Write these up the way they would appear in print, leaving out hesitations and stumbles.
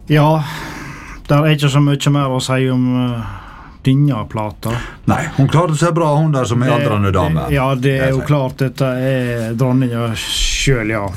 Ja, det ikke så mye mer å si om denne plata. Nei, hun klarte seg bra, hun der som aldrende dame. Ja, det jo klart, dette dronninga selv, ja.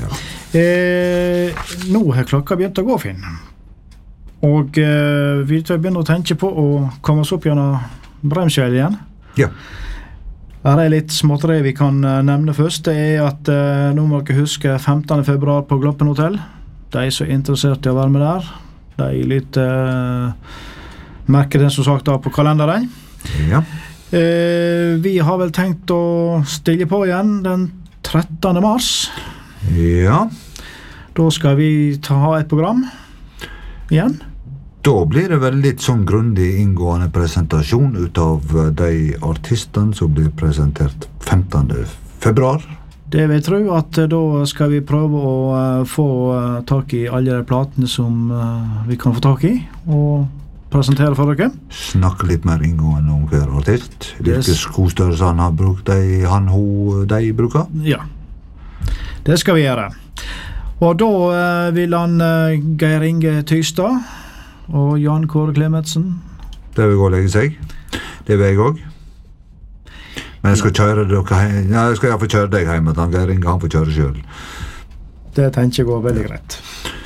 Nå har klokka begynt å gå, Finn. Og vi begynner å tenke på å komme oss opp gjennom Breimsfjell igjen. Ja. Her litt småtteri vi kan nevne først. Det at nå må dere huske 15. februar på Gloppen Hotel. De som interessert i å være med der, de litt merker den som sagt da på kalenderen. Ja. Vi har vel tenkt å stille på igjen den 13. mars. Ja. Da skal vi ha et program igjen. Da blir det vel litt sånn grundig inngående presentasjon ut av de artistene som blir presentert 15. februar. Det vil jeg tro at da skal vi prøve å få tak i alle de platene som vi kan få tak i, og presentere for dere. Snakke litt mer inngående om hver artist. Hvilke skostørrelser han har brukt, de bruker. Ja, det skal vi gjøre. Og da vil han Geir Inge Tystad og Jan Kåre Klemetsen. Det vil gå og legge seg. Det vil jeg også. Men jeg skal kjøre dere hjem. Ja, jeg skal i hvert fall kjøre deg hjem, at han Geir Inge, han får kjøre selv. Det tenker jeg går veldig greit.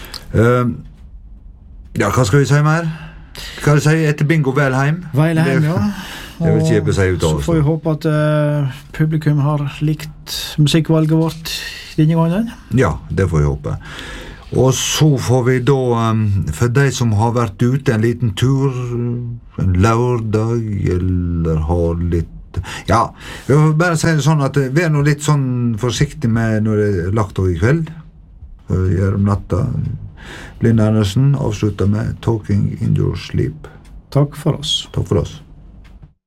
Ja, hva skal vi si mer? Hva skal vi si etter bingo Velheim? Velheim, ja. Det vil ikke si ut av. Så får vi håpe at publikum har likt musikkvalget vårt denne gangen. Ja, det får vi håpe. Og så får vi da, for de som har vært ute en liten tur, en lørdag, eller har litt... Ja, vi vil bare si det sånn at vi nå litt sånn forsiktig med når det lagt over i kveld. Gjør om natta. Linn Andersen avslutter med Talking in Your Sleep. Takk for oss. Takk for oss.